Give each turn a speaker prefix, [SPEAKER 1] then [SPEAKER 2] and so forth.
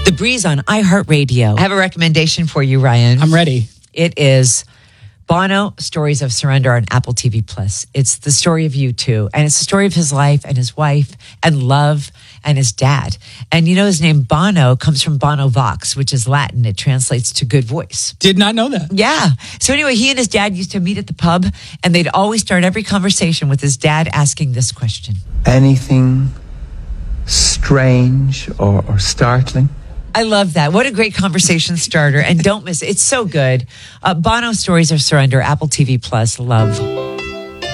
[SPEAKER 1] The Breeze on iHeartRadio. I have a recommendation for you, Ryan.
[SPEAKER 2] I'm ready.
[SPEAKER 1] It is Bono, Stories of Surrender on Apple TV+. It's the story of U2, and it's the story of his life and his wife and love and his dad. And you know his name Bono comes from Bono Vox, which is Latin. It translates to good voice.
[SPEAKER 2] Did not know that.
[SPEAKER 1] Yeah. So anyway, he and his dad used to meet at the pub, and they'd always start every conversation with his dad asking this question.
[SPEAKER 3] Anything strange or startling?
[SPEAKER 1] I love that. What a great conversation starter. And don't miss it. It's so good. Bono, Stories of Surrender, Apple TV+. Love.